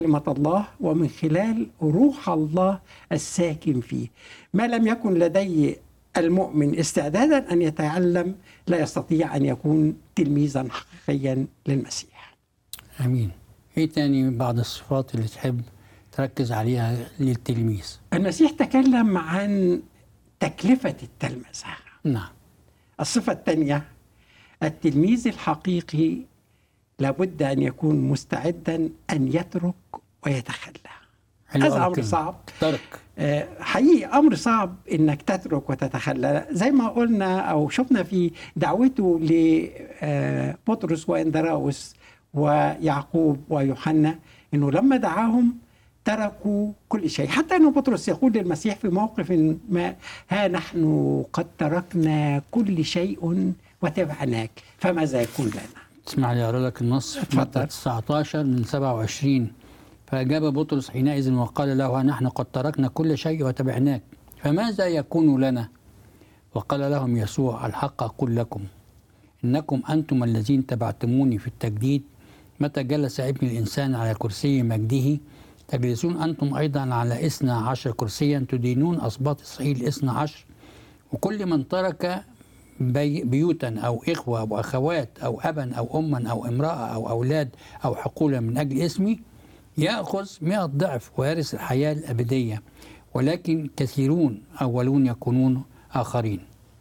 كلمة الله ومن خلال روح الله الساكن فيه. ما لم يكن لدي المؤمن استعدادا أن يتعلم لا يستطيع أن يكون تلميذا حقيقيا للمسيح. امين. ايه تاني بعض الصفات اللي تحب تركز عليها للتلميذ؟ المسيح تكلم عن تكلفة التلمذة. نعم. الصفة الثانية، التلميذ الحقيقي لابد أن يكون مستعدا أن يترك ويتخلى. هذا أمر صعب. ترك حقيقي أمر صعب إنك تترك وتتخلى، زي ما قلنا أو شفنا في دعوته لبطرس وإندراوس ويعقوب ويوحنا، إنه لما دعاهم تركوا كل شيء. حتى أنه بطرس يقول للمسيح في موقف ما: ها نحن قد تركنا كل شيء وتبعناك، فماذا يكون لنا؟ اسمع لي أقرأ لك النص في متى 19 من 27. فأجاب بطرس حينئذ وقال له: ها نحن قد تركنا كل شيء وتبعناك، فماذا يكون لنا؟ وقال لهم يسوع: الحق أقول لكم إنكم أنتم الذين تبعتموني في التجديد، متى جلس ابن الإنسان على كرسي مجده تجلسون أنتم أيضا على 12 كرسيا، تدينون أسباط إسرائيل 12. وكل من ترك بيوتا أو إخوة أو أخوات أو أبا أو أما أو امرأة أو أولاد أو حقولا من أجل اسمي يأخذ 100 ضعف ويرث الحياة الأبدية، ولكن كثيرون أولون يكونون آخرين.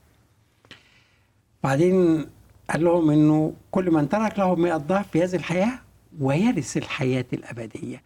بعدين قال لهم إنه كل من ترك له 100 ضعف في هذه الحياة ويرث الحياة الأبدية.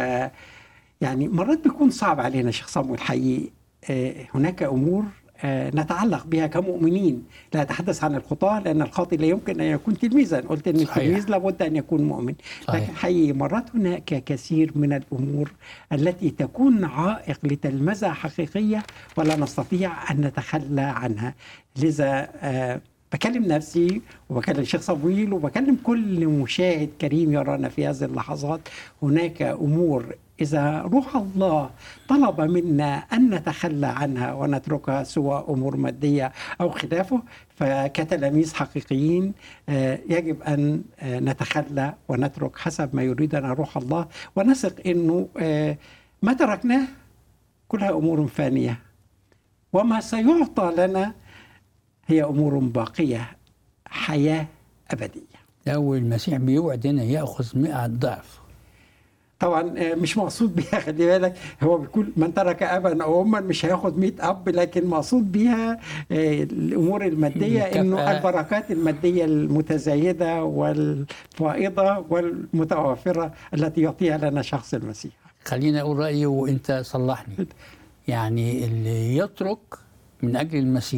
يعني مرات بيكون صعب علينا شيخ صامويل الحقيقي. هناك أمور نتعلق بها كمؤمنين. لا أتحدث عن الخطاة لأن الخاطئ لا يمكن أن يكون تلميذا. قلت أن التلميذ لابد أن يكون مؤمن. لكن حقيقي مرات هناك كثير من الأمور التي تكون عائق لتلمذة حقيقية ولا نستطيع أن نتخلى عنها. لذا بكلم نفسي وبكلم الشيخ صامويل وبكلم كل مشاهد كريم يرانا في هذه اللحظات. هناك أمور إذا روح الله طلب منا أن نتخلى عنها ونتركها، سواء أمور مادية أو خلافه، فكتلاميذ حقيقيين يجب أن نتخلى ونترك حسب ما يريدنا روح الله، ونثق أنه ما تركناه كلها أمور فانية، وما سيعطى لنا هي أمور باقية، حياة أبدية. لو المسيح بيوعد هنا يأخذ 100 ضعف. طبعا مش مقصود بها، خلي بالك، هو بيقول من ترك أبا أو أما مش هياخد 100 أب، لكن مقصود بها الأمور المادية، إنه البركات المادية المتزايدة والفائضة والمتوافرة التي يعطيها لنا شخص المسيح. خلينا أقول رأيي وإنت صلحني. يعني اللي يترك من أجل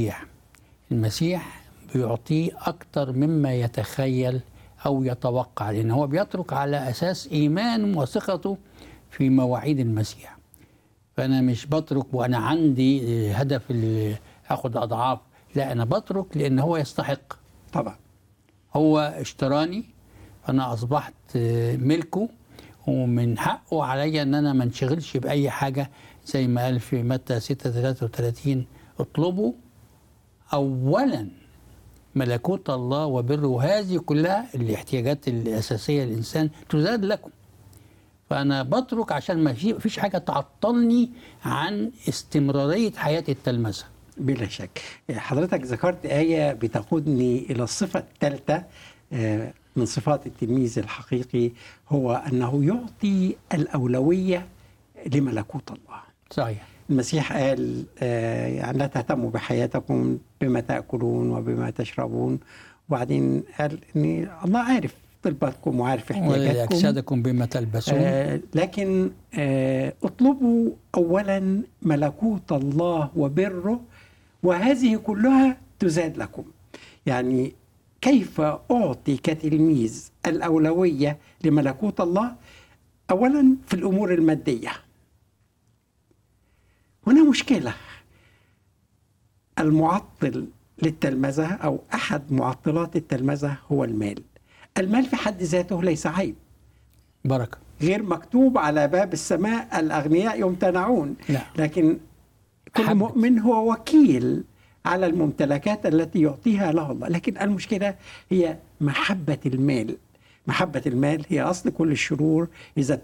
المسيح بيعطيه أكتر مما يتخيل أو يتوقع، لأن هو بيترك على أساس إيمان وثقته في مواعيد المسيح. فأنا مش بترك وأنا عندي هدف أخذ أضعاف، لا، أنا بترك لأن هو يستحق. طبعا هو اشتراني، فأنا أصبحت ملكه، ومن حقه علي أن أنا ما انشغلش بأي حاجة، زي ما قال في متى 6:33: اطلبوا أولا ملكوت الله وبره، هذه كلها الاحتياجات الأساسية للإنسان تزاد لكم. فأنا بترك عشان ما فيش حاجة تعطلني عن استمرارية حياة التلمذة. بلا شك. حضرتك ذكرت آية بتقودني إلى الصفة الثالثة من صفات التلميذ الحقيقي، هو أنه يعطي الأولوية لملكوت الله. صحيح. المسيح قال يعني لا تهتموا بحياتكم بما تأكلون وبما تشربون، وبعدين قال إن الله عارف طلباتكم وعارف احتياجاتكم، وأجسادكم بما تلبسون. لكن اطلبوا أولا ملكوت الله وبره وهذه كلها تزاد لكم. يعني كيف أعطي كتلميذ الأولوية لملكوت الله؟ أولا في الأمور المادية. هنا مشكلة. المعطل للتلمذة أو أحد معطلات التلمذة هو المال. المال في حد ذاته ليس عيب، بركة، غير مكتوب على باب السماء الأغنياء يمتنعون. لا. لكن كل مؤمن هو وكيل على الممتلكات التي يعطيها له الله. لكن المشكلة هي محبة المال. محبة المال هي أصل كل الشرور. إذا